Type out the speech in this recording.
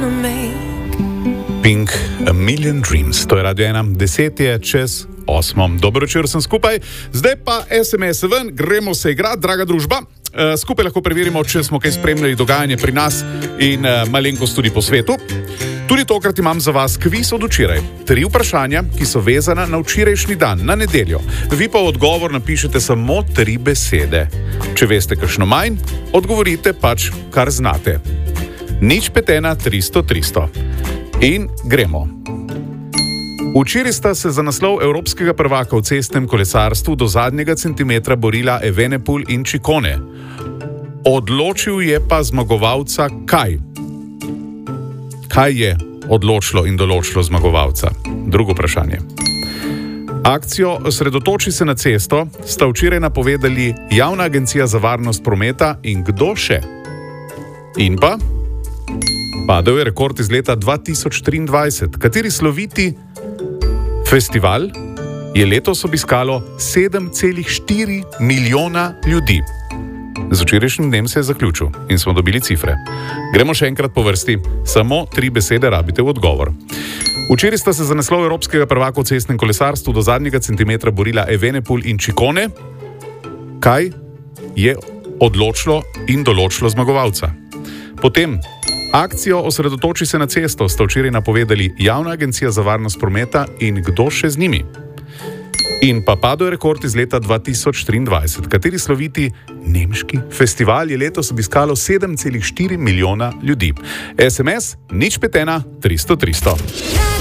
Pink, A Million Dreams. To je Radio 1, 10 je čez 8. Dobro večer, sem skupaj. Zdaj pa SMS ven, gremo se igrati, draga družba. Skupaj lahko preverimo, če smo kaj spremljali dogajanje pri nas in malenkost tudi po svetu. Tudi tokrat imam za vas kviz od včeraj. 3 vprašanja, ki so vezana na včerajšnji dan, na nedeljo. Vi pa v odgovor napišete samo 3 besede. Če veste kakšno manj, odgovorite pač, kar znate. 051 300 300. In gremo. Včeraj sta se za naslov evropskega prvaka v cestnem kolesarstvu do zadnjega centimetra borila Evenepoel in Ciccone. Odločil je pa zmagovalca kaj? Kaj je odločilo in določilo zmagovalca? Drugo vprašanje. Akcijo Osredotoči se na cesto sta včeraj napovedali Javna agencija za varnost prometa in kdo še? In pa? Padel je rekord iz leta 2023. Kateri sloviti festival je letos obiskalo 7,4 milijona ljudi? Z včerajšnjim dnem se je zaključil in smo dobili cifre. Gremo še enkrat po vrsti, samo 3 besede rabite v odgovor. Včeraj sta se za naslov evropskega prvaka v cestnem kolesarstvu do zadnjega centimetra borila Evenepoel in Ciccone. Kaj je odločilo in določilo zmagovalca? Potem, akcijo Osredotoči se na cesto sta včeraj napovedali Javna agencija za varnost prometa in kdo še z njimi? In pa padel je rekord iz leta 2023. Kateri sloviti nemški festival je letos obiskalo 7,4 milijona ljudi? SMS 051 300 300.